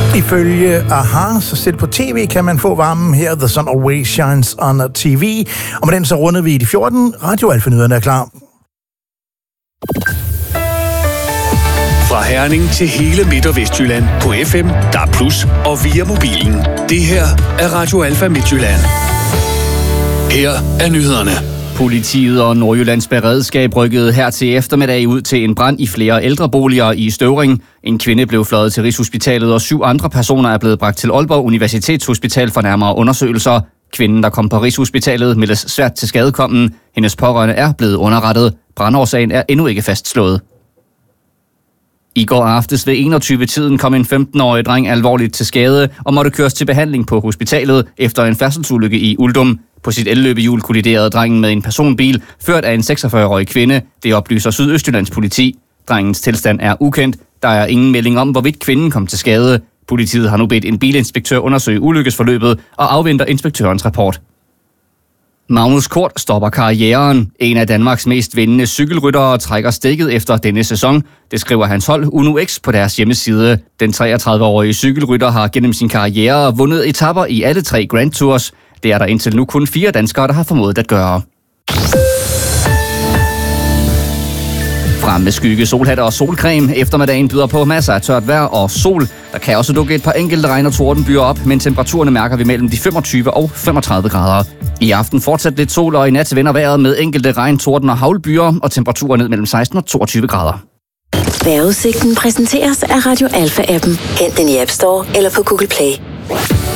Ifølge Aha, så selv på tv kan man få varmen her. The Sun Always Shines on TV. Og med den så runder vi de 14. Radio Alfa-nyhederne er klar. Fra Herning til hele Midt- og Vestjylland på FM, DAB+, og via mobilen. Det her er Radio Alfa Midtjylland. Her er nyhederne. Politiet og Nordjyllands Beredskab rykkede her til eftermiddag ud til en brand i flere ældreboliger i Støvring. En kvinde blev fløjet til Rigshospitalet, og 7 andre personer er blevet bragt til Aalborg Universitetshospital for nærmere undersøgelser. Kvinden, der kom på Rigshospitalet, meldes svært til skadekommen. Hendes pårørende er blevet underrettet. Brandårsagen er endnu ikke fastslået. I går aftes ved 21-tiden kom en 15-årig dreng alvorligt til skade og måtte køres til behandling på hospitalet efter en færdselsulykke i Uldum. På sit elløbehjul kolliderede drengen med en personbil, ført af en 46-årig kvinde. Det oplyser Sydøstjyllands politi. Drengens tilstand er ukendt. Der er ingen melding om, hvorvidt kvinden kom til skade. Politiet har nu bedt en bilinspektør undersøge ulykkesforløbet og afventer inspektørens rapport. Magnus Kort stopper karrieren. En af Danmarks mest vindende cykelryttere trækker stikket efter denne sæson. Det skriver hans hold Uno X på deres hjemmeside. Den 33-årige cykelrytter har gennem sin karriere vundet etaper i alle 3 Grand Tours. Det er der indtil nu kun 4 danskere, der har formået at gøre. Frem med skygge, solhatter og solcreme. Eftermiddagen byder på masser af tørt vejr og sol. Der kan også dukke et par enkelte regn- og tordenbyer op, men temperaturerne mærker vi mellem de 25 og 35 grader. I aften fortsat lidt sol, og i nat vender vejret med enkelte regn, torden og haglbyer, og temperaturer ned mellem 16 og 22 grader. Vejrudsigten præsenteres af Radio Alfa-appen. Hent den i App Store eller på Google Play.